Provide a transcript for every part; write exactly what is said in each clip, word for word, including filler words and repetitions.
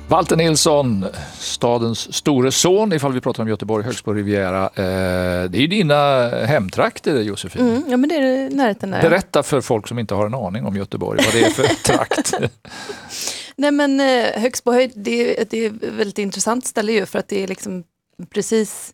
Walter Nilsson, stadens store son, ifall vi pratar om Göteborg, Högsbo Riviera. Eh, det är dina hemtrakter, Josefin. Mm, ja, men det är närheten där. Berätta för folk som inte har en aning om Göteborg vad det är för trakt. Nej, men eh, Högsbohöjd, det, det är ett väldigt intressant ställe ju, för att det är liksom precis,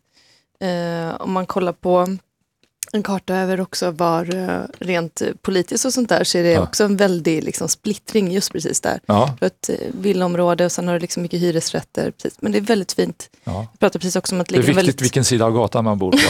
eh, om man kollar på en karta över också var eh, rent politiskt och sånt där, så är det ja. också en väldig liksom splittring just precis där. Ja. För ett eh, villaområde och sen har det liksom mycket hyresrätter. Precis. Men det är väldigt fint. Ja. Jag pratar precis också om att det ligger ligger en väldigt... väldigt... vilken sida av gatan man bor på.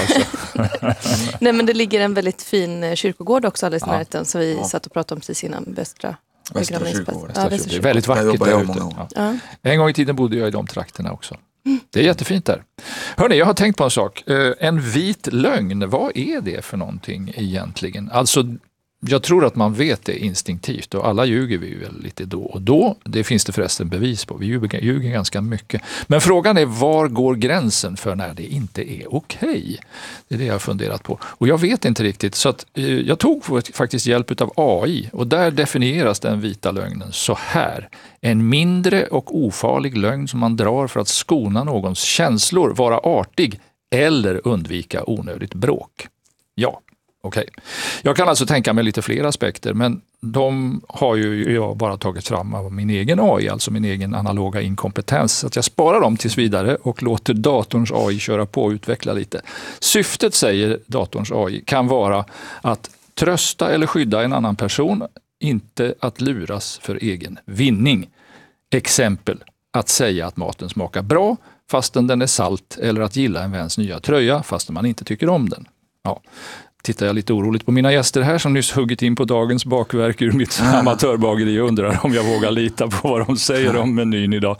Alltså. Nej, men det ligger en väldigt fin eh, kyrkogård också alldeles ja. närheten, så vi ja. satt och pratade om precis innan Västra. Västra kyrkogård. Ja, Västra det är väldigt vackert där ute. Ja. Ja. En gång i tiden bodde jag i de trakterna också. Det är jättefint där. Hörrni, jag har tänkt på en sak. En vit lögn, vad är det för någonting egentligen? Alltså, jag tror att man vet det instinktivt och alla ljuger vi väl lite då och då. Det finns det förresten bevis på. Vi ljuger, ljuger ganska mycket. Men frågan är, var går gränsen för när det inte är okej? Det är det jag har funderat på. Och jag vet inte riktigt, så att, eh, jag tog faktiskt hjälp av A I och där definieras den vita lögnen så här. En mindre och ofarlig lögn som man drar för att skona någons känslor, vara artig eller undvika onödigt bråk. Ja. Okej. Okay. Jag kan alltså tänka mig lite fler aspekter, men de har ju jag bara tagit fram av min egen A I, alltså min egen analoga inkompetens. Så att jag sparar dem tills vidare och låter datorns A I köra på och utveckla lite. Syftet, säger datorns A I, kan vara att trösta eller skydda en annan person, inte att luras för egen vinning. Exempel, att säga att maten smakar bra fastän den är salt, eller att gilla en väns nya tröja fastän man inte tycker om den. Ja. Tittar jag lite oroligt på mina gäster här som nyss huggit in på dagens bakverk ur mitt amatörbageri och undrar om jag vågar lita på vad de säger om menyn idag.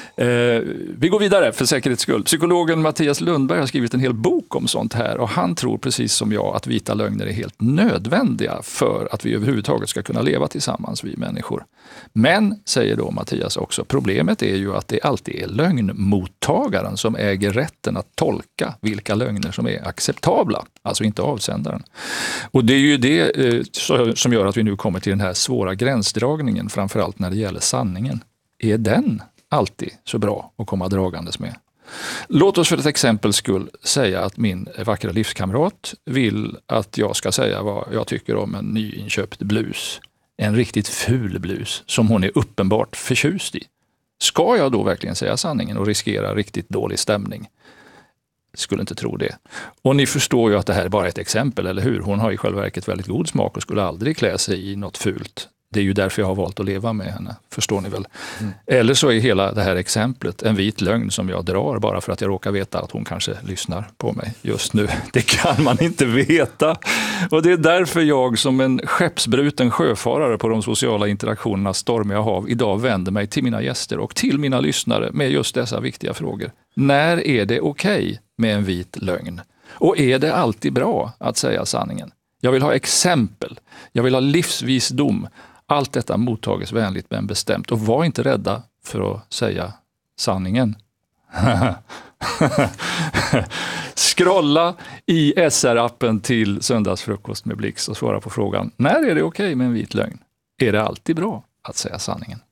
Eh, vi går vidare för säkerhets skull. Psykologen Mattias Lundberg har skrivit en hel bok om sånt här och han tror precis som jag att vita lögner är helt nödvändiga för att vi överhuvudtaget ska kunna leva tillsammans, vi människor. Men, säger då Mattias också, problemet är ju att det alltid är lögnmottagaren som äger rätten att tolka vilka lögner som är acceptabla, alltså inte avsändaren. Och det är ju det eh, som gör att vi nu kommer till den här svåra gränsdragningen, framförallt när det gäller sanningen. Är den alltid så bra att komma dragandes med? Låt oss för ett exempel skull säga att min vackra livskamrat vill att jag ska säga vad jag tycker om en nyinköpt blus. En riktigt ful blus som hon är uppenbart förtjust i. Ska jag då verkligen säga sanningen och riskera riktigt dålig stämning? Skulle inte tro det. Och ni förstår ju att det här är bara ett exempel, eller hur? Hon har i själva verket väldigt god smak och skulle aldrig klä sig i något fult. Det är ju därför jag har valt att leva med henne, förstår ni väl? Mm. Eller så är hela det här exemplet en vit lögn som jag drar bara för att jag råkar veta att hon kanske lyssnar på mig just nu. Det kan man inte veta. Och det är därför jag som en skeppsbruten sjöfarare på de sociala interaktionernas stormiga hav idag vänder mig till mina gäster och till mina lyssnare med just dessa viktiga frågor. När är det okej med en vit lögn? Och är det alltid bra att säga sanningen? Jag vill ha exempel. Jag vill ha livsvisdom. Allt detta mottages vänligt men bestämt. Och var inte rädda för att säga sanningen. Scrolla i S R-appen till Söndagsfrukost med Blix och svara på frågan: när är det okej med en vit lögn? Är det alltid bra att säga sanningen?